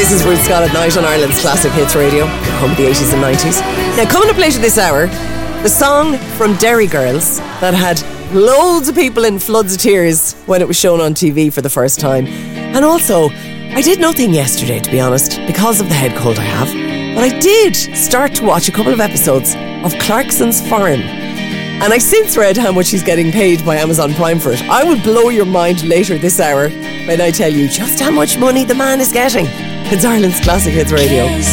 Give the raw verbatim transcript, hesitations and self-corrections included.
This is Ruth Scott at Night on Ireland's Classic Hits Radio, home of the eighties and nineties. Now, coming up later this hour, the song from Derry Girls that had loads of people in floods of tears when it was shown on T V for the first time. And also, I did nothing yesterday, to be honest, because of the head cold I have. But I did start to watch a couple of episodes of Clarkson's Farm. And I since read how much he's getting paid by Amazon Prime for it. I will blow your mind later this hour when I tell you just how much money the man is getting. It's Ireland's Classic Hits Radio.